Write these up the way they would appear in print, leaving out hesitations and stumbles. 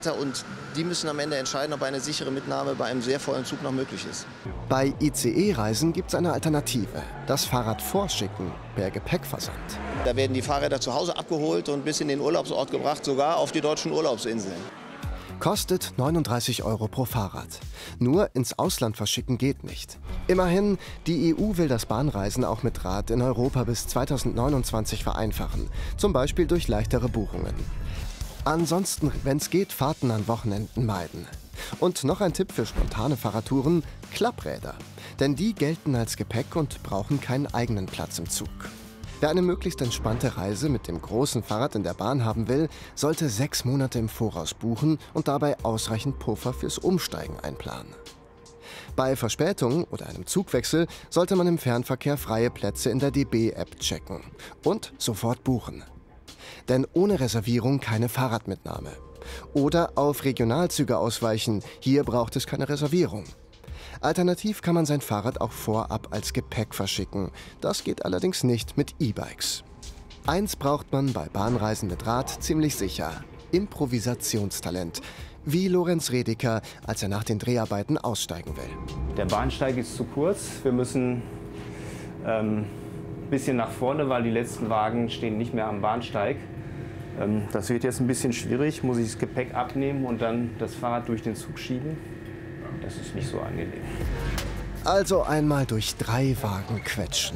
Und die müssen am Ende entscheiden, ob eine sichere Mitnahme bei einem sehr vollen Zug noch möglich ist. Bei ICE-Reisen gibt es eine Alternative. Das Fahrrad vorschicken per Gepäckversand. Da werden die Fahrräder zu Hause abgeholt und bis in den Urlaubsort gebracht, sogar auf die deutschen Urlaubsinseln. Kostet 39 € pro Fahrrad. Nur ins Ausland verschicken geht nicht. Immerhin, die EU will das Bahnreisen auch mit Rad in Europa bis 2029 vereinfachen. Zum Beispiel durch leichtere Buchungen. Ansonsten, wenn es geht, Fahrten an Wochenenden meiden. Und noch ein Tipp für spontane Fahrradtouren: Klappräder. Denn die gelten als Gepäck und brauchen keinen eigenen Platz im Zug. Wer eine möglichst entspannte Reise mit dem großen Fahrrad in der Bahn haben will, sollte 6 Monate im Voraus buchen und dabei ausreichend Puffer fürs Umsteigen einplanen. Bei Verspätung oder einem Zugwechsel sollte man im Fernverkehr freie Plätze in der DB-App checken und sofort buchen. Denn ohne Reservierung keine Fahrradmitnahme. Oder auf Regionalzüge ausweichen, hier braucht es keine Reservierung. Alternativ kann man sein Fahrrad auch vorab als Gepäck verschicken. Das geht allerdings nicht mit E-Bikes. Eins braucht man bei Bahnreisen mit Rad ziemlich sicher: Improvisationstalent. Wie Lorenz Redeker, als er nach den Dreharbeiten aussteigen will. Der Bahnsteig ist zu kurz. Wir müssen ein bisschen nach vorne, weil die letzten Wagen stehen nicht mehr am Bahnsteig. Das wird jetzt ein bisschen schwierig. Muss ich das Gepäck abnehmen und dann das Fahrrad durch den Zug schieben? Das ist nicht so angenehm. Also einmal durch 3 Wagen quetschen.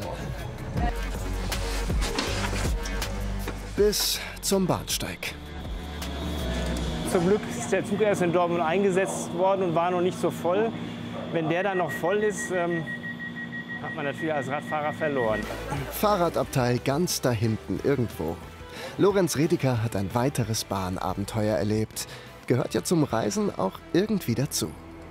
Bis zum Bahnsteig. Zum Glück ist der Zug erst in Dortmund eingesetzt worden und war noch nicht so voll. Wenn der dann noch voll ist, hat man natürlich als Radfahrer verloren. Fahrradabteil ganz da hinten irgendwo. Lorenz Redeker hat ein weiteres Bahnabenteuer erlebt. Gehört ja zum Reisen auch irgendwie dazu.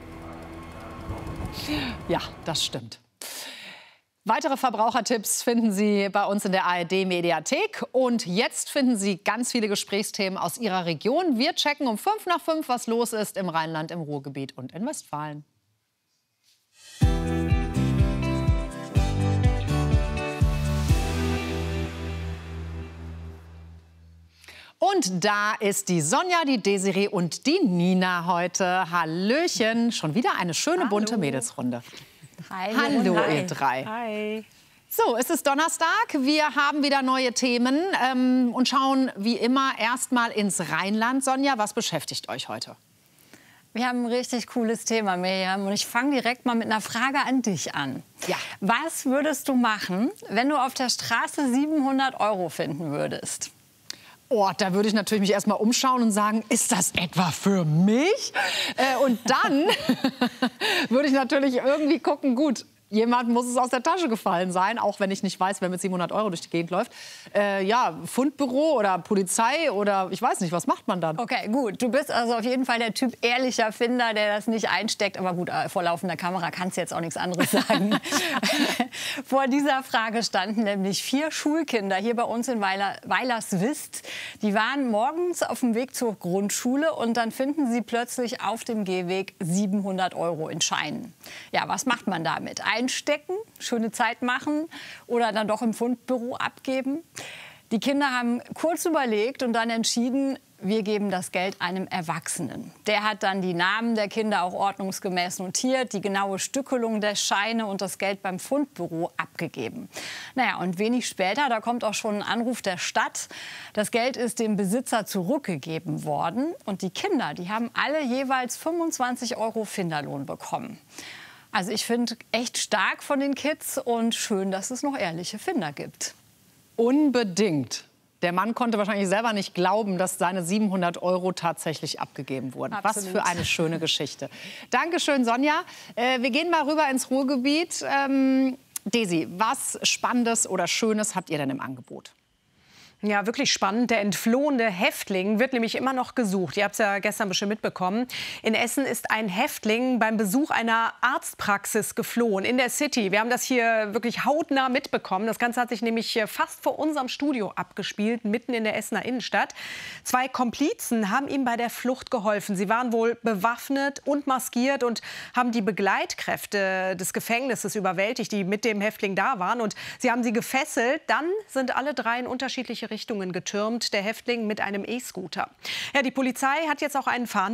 Ja, das stimmt. Weitere Verbrauchertipps finden Sie bei uns in der ARD-Mediathek. Und jetzt finden Sie ganz viele Gesprächsthemen aus Ihrer Region. Wir checken um 5 nach 5, was los ist im Rheinland, im Ruhrgebiet und in Westfalen. Und da ist die Sonja, die Desiree und die Nina heute. Hallöchen. Schon wieder eine schöne, bunte Mädelsrunde. Hallo, ihr drei. Hi. So, es ist Donnerstag. Wir haben wieder neue Themen und schauen wie immer erstmal ins Rheinland. Sonja, was beschäftigt euch heute? Wir haben ein richtig cooles Thema, Miriam. Und ich fange direkt mal mit einer Frage an dich an. Ja. Was würdest du machen, wenn du auf der Straße 700 € finden würdest? Oh, da würde ich natürlich mich erst mal umschauen und sagen, ist das etwa für mich? Und dann würde ich natürlich irgendwie gucken, gut, jemand muss es aus der Tasche gefallen sein, auch wenn ich nicht weiß, wer mit 700 € durch die Gegend läuft. Ja, Fundbüro oder Polizei oder ich weiß nicht, was macht man dann? Okay, gut. Du bist also auf jeden Fall der Typ ehrlicher Finder, der das nicht einsteckt. Aber gut, vor laufender Kamera kannst du jetzt auch nichts anderes sagen. Vor dieser Frage standen nämlich 4 Schulkinder hier bei uns in Weilerswist. Die waren morgens auf dem Weg zur Grundschule und dann finden sie plötzlich auf dem Gehweg 700 € in Scheinen. Ja, was macht man damit? Einstecken, schöne Zeit machen oder dann doch im Fundbüro abgeben. Die Kinder haben kurz überlegt und dann entschieden, wir geben das Geld einem Erwachsenen. Der hat dann die Namen der Kinder auch ordnungsgemäß notiert, die genaue Stückelung der Scheine und das Geld beim Fundbüro abgegeben. Naja, und wenig später, da kommt auch schon ein Anruf der Stadt. Das Geld ist dem Besitzer zurückgegeben worden und die Kinder, die haben alle jeweils 25 € Finderlohn bekommen. Also ich finde echt stark von den Kids und schön, dass es noch ehrliche Finder gibt. Unbedingt. Der Mann konnte wahrscheinlich selber nicht glauben, dass seine 700 € tatsächlich abgegeben wurden. Absolut. Was für eine schöne Geschichte. Dankeschön, Sonja. Wir gehen mal rüber ins Ruhrgebiet. Desi, was Spannendes oder Schönes habt ihr denn im Angebot? Ja, wirklich spannend. Der entflohene Häftling wird nämlich immer noch gesucht. Ihr habt es ja gestern bestimmt mitbekommen. In Essen ist ein Häftling beim Besuch einer Arztpraxis geflohen in der City. Wir haben das hier wirklich hautnah mitbekommen. Das Ganze hat sich nämlich fast vor unserem Studio abgespielt, mitten in der Essener Innenstadt. 2 Komplizen haben ihm bei der Flucht geholfen. Sie waren wohl bewaffnet und maskiert und haben die Begleitkräfte des Gefängnisses überwältigt, die mit dem Häftling da waren. Und sie haben sie gefesselt. Dann sind alle 3 in unterschiedliche Richtungen getürmt, der Häftling mit einem E-Scooter. Ja, die Polizei hat jetzt auch einen Fahndungsbericht